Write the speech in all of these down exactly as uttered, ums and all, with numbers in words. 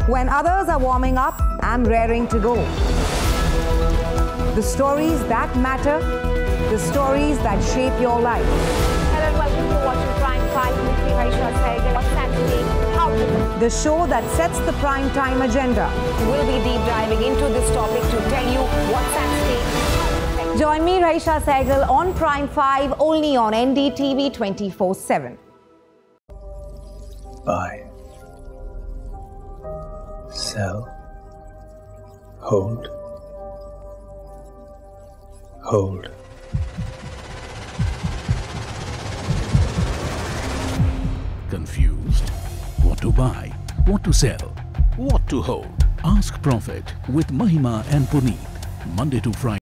When others are warming up, I'm raring to go. The stories that matter, the stories that shape your life. Hello and welcome to watching Prime five with me, Raisha Sehgal. What's Saturday? How to... The show that sets the prime time agenda. We'll be deep diving into this topic to tell you what's at stake. Join me, Raisha Sehgal, on Prime five, only on N D T V twenty-four seven. Buy, sell, hold, hold. Confused? What to buy? What to sell? What to hold? Ask Profit with Mahima and Puneet. Monday to Friday.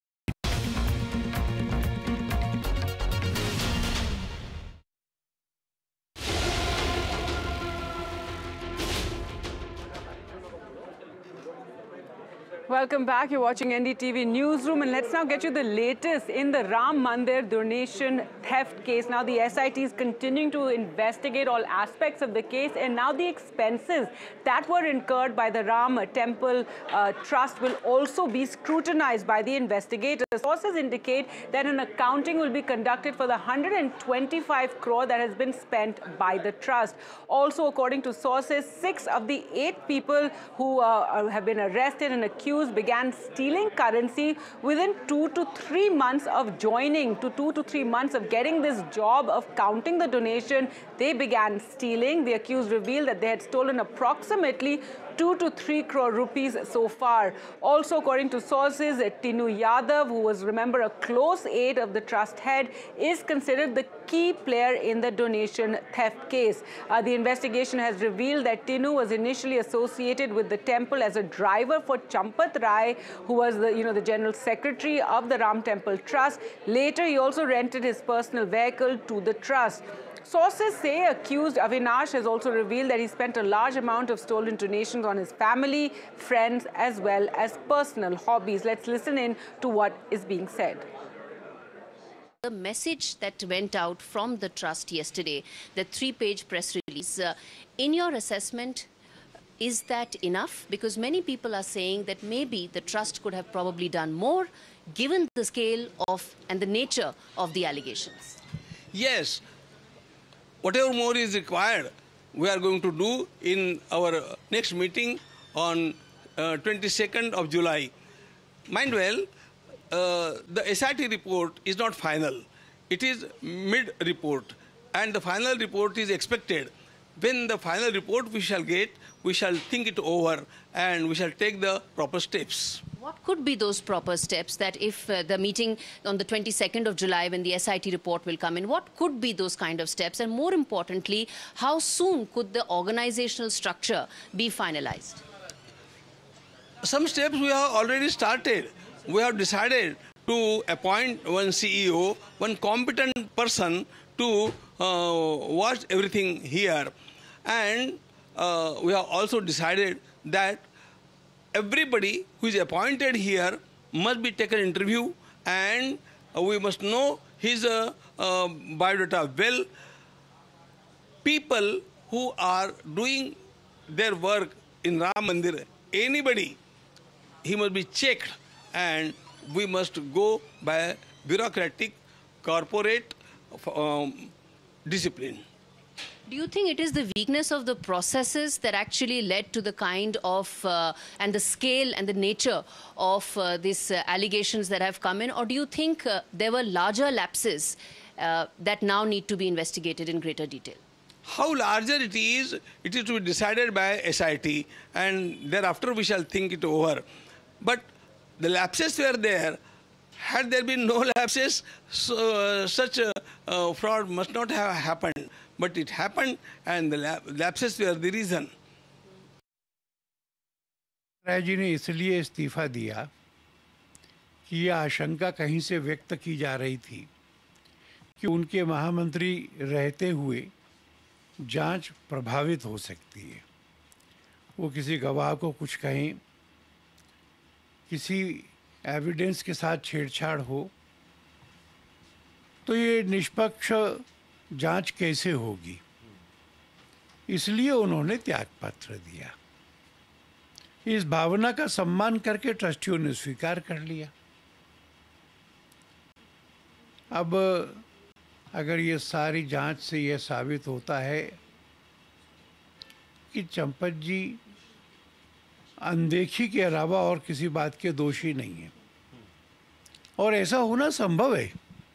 Welcome back. You're watching N D T V Newsroom, and let's now get you the latest in the Ram Mandir donation theft case. Now the S I T is continuing to investigate all aspects of the case, and now the expenses that were incurred by the Ram Temple uh, Trust will also be scrutinized by the investigators. Sources indicate that an accounting will be conducted for the one hundred twenty-five crore that has been spent by the trust. Also, according to sources, six of the eight people who uh, have been arrested and accused began stealing currency within two to three months of joining, to two to three months of getting this job of counting the donation. They began stealing. The accused revealed that they had stolen approximately two to three crore rupees so far. Also, according to sources, Tinu Yadav, who was, remember, a close aide of the trust head, is considered the key player in the donation theft case. Uh, the investigation has revealed that Tinu was initially associated with the temple as a driver for Champat Rai, who was the, you know, the general secretary of the Ram Temple Trust. Later, he also rented his personal vehicle to the trust. Sources say accused Avinash has also revealed that he spent a large amount of stolen donations on his family, friends, as well as personal hobbies. Let's listen in to what is being said. The message that went out from the trust yesterday, the three-page press release, uh, in your assessment, is that enough? Because many people are saying that maybe the trust could have probably done more, given the scale of and the nature of the allegations. Yes. Whatever more is required, we are going to do in our next meeting on uh, twenty-second of July. Mind well, uh, the S I T report is not final. It is mid-report, and the final report is expected. When the final report we shall get, we shall think it over, and we shall take the proper steps. What could be those proper steps that if uh, the meeting on the twenty-second of July, when the S I T report will come in, what could be those kind of steps? And more importantly, how soon could the organizational structure be finalized? Some steps we have already started. We have decided to appoint one C E O, one competent person to uh, watch everything here. And uh, we have also decided that everybody who is appointed here must be taken interview, and uh, we must know his uh, uh, biodata well. People who are doing their work in Ram Mandir, anybody, he must be checked, and we must go by bureaucratic, corporate um, discipline. Do you think it is the weakness of the processes that actually led to the kind of uh, and the scale and the nature of uh, these uh, allegations that have come in? Or do you think uh, there were larger lapses uh, that now need to be investigated in greater detail? How larger it is, it is to be decided by S I T, and thereafter we shall think it over. But the lapses were there. Had there been no lapses, so, uh, such a uh, fraud must not have happened. But it happened, and the lapses were the reason. Rai ji ने इसलिए इस्तीफा दिया कि यह आशंका कहीं से व्यक्त की जा रही थी कि उनके महामंत्री रहते हुए जांच प्रभावित हो सकती है। वो किसी गवाह को कुछ कहें, किसी एविडेंस के साथ छेड़छाड़ हो, तो ये निष्पक्ष जांच कैसे होगी? इसलिए उन्होंने त्यागपत्र दिया। इस भावना का सम्मान करके ट्रस्टियों ने स्वीकार कर लिया। अब अगर ये सारी जांच से यह साबित होता है कि चंपत जी अनदेखी के अलावा और किसी बात के दोषी नहीं है, और ऐसा होना संभव है,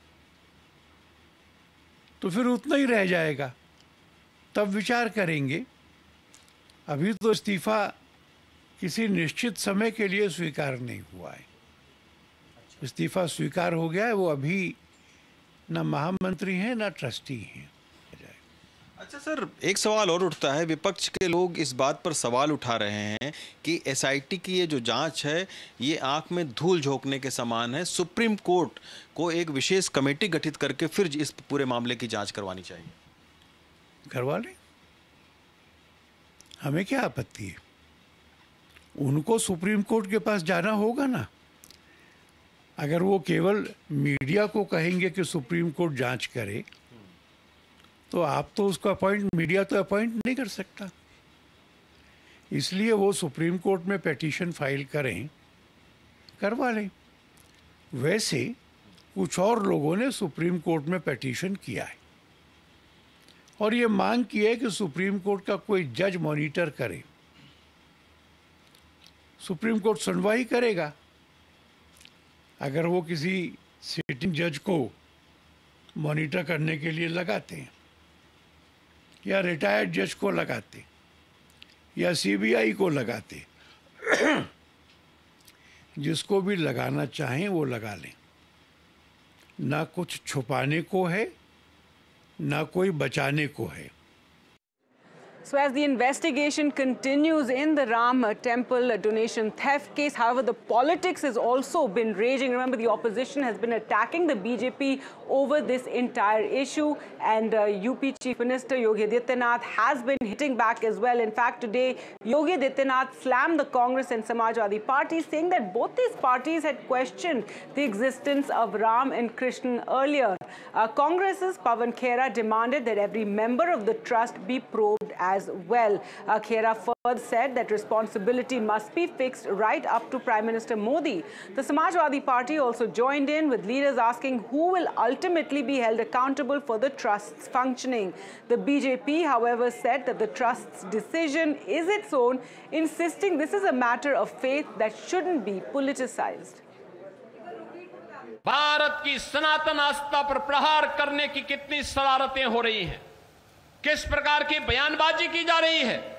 तो फिर उतना ही रह जाएगा, तब विचार करेंगे। अभी तो इस्तीफा किसी निश्चित समय के लिए स्वीकार नहीं हुआ है। इस्तीफा स्वीकार हो गया है, वो अभी न महामंत्री हैं न ट्रस्टी हैं। अच्छा सर, एक सवाल और उठता है, विपक्ष के लोग इस बात पर सवाल उठा रहे हैं कि एसआईटी की ये जो जांच है ये आंख में धूल झोंकने के समान है। सुप्रीम कोर्ट को एक विशेष कमेटी गठित करके फिर इस पूरे मामले की जांच करवानी चाहिए। करवा लें, हमें क्या आपत्ति है। उनको सुप्रीम कोर्ट के पास जाना होगा ना। अगर वो केवल मीडिया को कहेंगे कि सुप्रीम कोर्ट जांच करे, तो आप तो उसको अपॉइंट, मीडिया तो अपॉइंट नहीं कर सकता। इसलिए वो सुप्रीम कोर्ट में पिटीशन फाइल करें, करवा लें। वैसे कुछ और लोगों ने सुप्रीम कोर्ट में पिटीशन किया है और ये मांग की है कि सुप्रीम कोर्ट का कोई जज मॉनिटर करे। सुप्रीम कोर्ट सुनवाई करेगा। अगर वो किसी सिटिंग जज को मॉनिटर करने के लिए लगाते हैं, या रिटायर्ड जज को लगाते, या सीबीआई को लगाते, जिसको भी लगाना चाहें वो लगा लें। ना कुछ छुपाने को है, ना कोई बचाने को है। So as the investigation continues in the Ram Temple donation theft case, however, the politics has also been raging. Remember, the opposition has been attacking the B J P over this entire issue, and uh, U P Chief Minister Yogi Adityanath has been hitting back as well. In fact, today, Yogi Adityanath slammed the Congress and Samajwadi Party, saying that both these parties had questioned the existence of Ram and Krishnan earlier. Uh, Congress's Pawan Khera demanded that every member of the trust be probed as As well. Uh, Khera further said that responsibility must be fixed right up to Prime Minister Modi. The Samajwadi Party also joined in, with leaders asking who will ultimately be held accountable for the trust's functioning. The B J P, however, said that the trust's decision is its own, insisting this is a matter of faith that shouldn't be politicized. Bharat की सनातन आस्था पर प्रहार करने की कितनी शरारतें हो रही हैं, किस प्रकार की बयानबाजी की जा रही है।